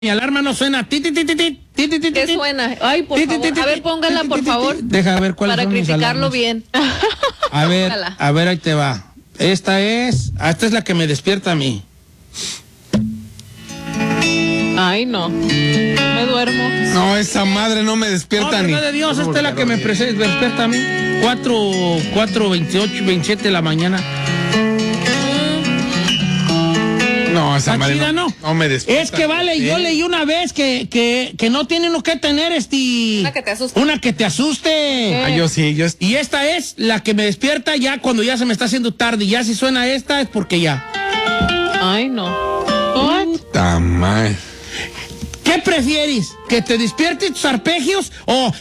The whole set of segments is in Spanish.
Mi alarma no suena. ¿Qué suena? Ay, por favor. A ver, póngala, por favor. Deja ver cuál es. Para criticarlo bien. A ver, ahí te va. Esta es la que me despierta a mí. Ay, no. Me duermo. No, esa madre no me despierta ni. No, de Dios, esta es la que me despierta a mí. 4:28, 27 de la mañana. No, esa madre no me despierta. Es que vale, yo leí una vez que no tiene uno que tener una que te asuste. Ah, yo sí. Y esta es la que me despierta ya cuando ya se me está haciendo tarde. Y ya si suena esta es porque ya. Ay, no. Puta madre. ¿Qué prefieres? ¿Que te despierte tus arpegios o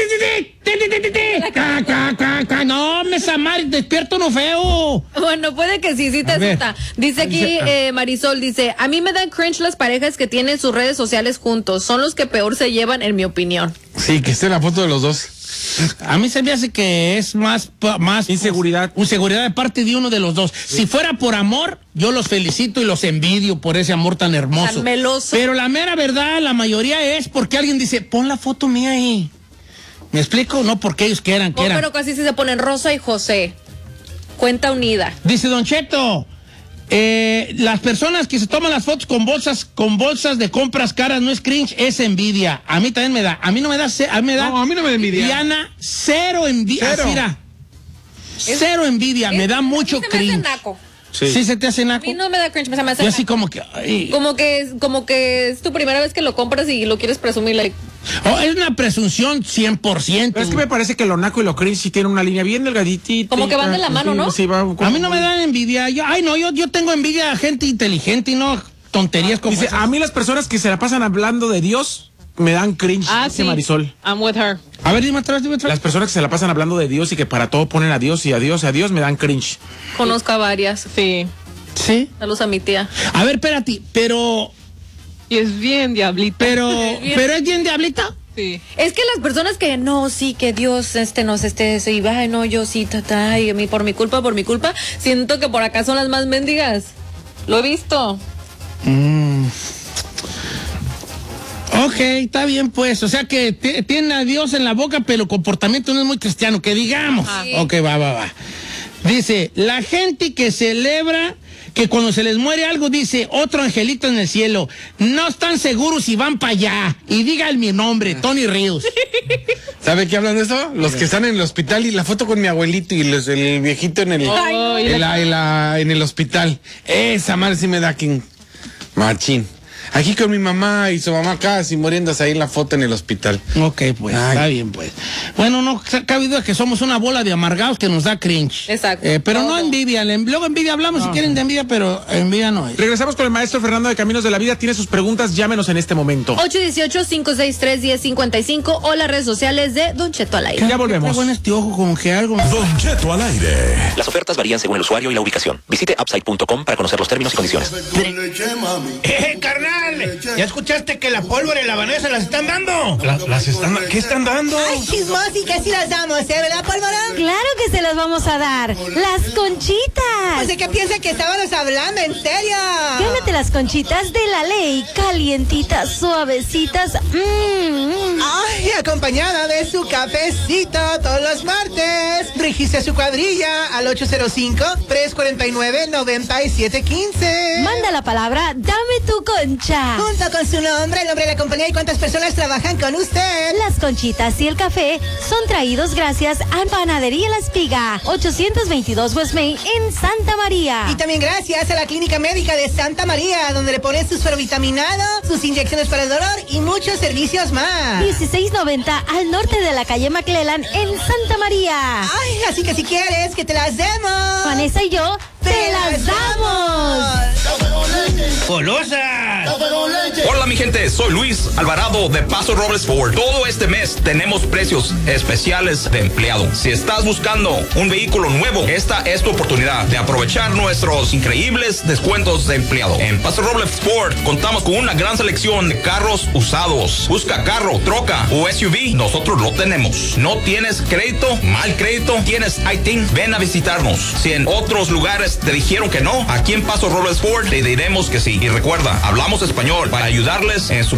no, me Samar, despierto no feo? Bueno, puede que sí te asusta. Dice aquí Marisol, dice, a mí me dan cringe las parejas que tienen sus redes sociales juntos. Son los que peor se llevan, en mi opinión. Sí, que esté la foto de los dos. A mí se me hace que es más inseguridad. Inseguridad de parte de uno de los dos. Sí. Si fuera por amor, yo los felicito y los envidio por ese amor tan hermoso. Tan meloso. Pero la mera verdad, la mayoría es porque alguien dice, pon la foto mía ahí. ¿Me explico? No porque ellos quieran. Pero casi se ponen Rosa y José. Cuenta unida. Dice Don Cheto, las personas que se toman las fotos con bolsas de compras caras no es cringe, es envidia. A mí también me da. A mí no me da. A mí no me da envidia. Diana, cero envidia. Cero envidia. Me da mucho cringe. Sí, se te hace naco. A mí no me da cringe, me hace yo así como que... Ay. Como que es tu primera vez que lo compras y lo quieres presumir. Es una presunción 100%. Pero es que me parece que lo naco y lo cringe sí tienen una línea bien delgaditita. Como que van de la mano, ¿no? Sí, a mí no me dan envidia. Yo tengo envidia a gente inteligente y no tonterías como dice, esas. A mí las personas que se la pasan hablando de Dios me dan cringe, dice Marisol. I'm with her. A ver, dime atrás. Las personas que se la pasan hablando de Dios y que para todo ponen a Dios y a Dios me dan cringe. Conozco a varias. Sí. ¿Sí? Saludos a mi tía. A ver, espérate, pero... Y es bien diablita. ¿Pero es bien diablita? Sí. Es que las personas que no, sí, que Dios nos y baja, no, yo sí, y a mí por mi culpa, siento que por acá son las más mendigas. Lo he visto. Ok, está bien pues, o sea que tienen a Dios en la boca, pero el comportamiento no es muy cristiano, que digamos. Sí. Ok, va. Dice, la gente que celebra que cuando se les muere algo, dice, otro angelito en el cielo, no están seguros si van para allá. Y digan mi nombre, Tony Ríos. ¿Sabe qué hablan de eso? Los que están en el hospital y la foto con mi abuelito y el viejito en el hospital. Esa madre sí me da machín. Aquí con mi mamá y su mamá casi muriéndose ahí en la foto en el hospital. Ok, pues, está bien, pues. Bueno, no cabe duda que somos una bola de amargados que nos da cringe. Exacto. Pero no envidia. Luego envidia hablamos si quieren de envidia, pero envidia no es. Regresamos con el maestro Fernando de Caminos de la Vida. Tiene sus preguntas, llámenos en este momento. 818-563-1055 o las redes sociales de Don Cheto al aire. Ya volvemos. Qué bueno este ojo, como que algo... Don Cheto al aire. Las ofertas varían según el usuario y la ubicación. Visite upside.com para conocer los términos y condiciones. ¡Carnal! ¿Ya escuchaste que la pólvora y la Vanessa las están dando? ¿Qué están dando? Ay, chismosi, que sí las damos, ¿verdad, pólvora? Claro que se las vamos a dar. Las conchitas. O sea, ¿qué piensa que estábamos hablando? ¿En serio? Gánate las conchitas de la ley. Calientitas, suavecitas. Ay, acompañada de su cafecito todos los martes. Registre su cuadrilla al 805-349-9715. Manda la palabra, dame tu concha. Junto con su nombre, el nombre de la compañía y cuántas personas trabajan con usted. Las conchitas y el café son traídos gracias a Panadería La Espiga, 822 West Main en Santa María. Y también gracias a la Clínica Médica de Santa María, donde le ponen su suerovitaminado, sus inyecciones para el dolor y muchos servicios más. 1690 al norte de la calle McClellan en Santa María. Ay, así que si quieres que te las demos, Vanessa y yo te las damos. ¡Golosas! Hola mi gente, soy Luis Alvarado de Paso Robles Ford. Todo este mes tenemos precios especiales de empleado. Si estás buscando un vehículo nuevo, esta es tu oportunidad de aprovechar nuestros increíbles descuentos de empleado. En Paso Robles Ford contamos con una gran selección de carros usados. Busca carro, troca o SUV, nosotros lo tenemos. ¿No tienes crédito? ¿Mal crédito? ¿Tienes ITIN? Ven a visitarnos. Si en otros lugares te dijeron que no, aquí en Paso Robles Ford te diremos que sí. Y recuerda, hablamos español para ayudarles en su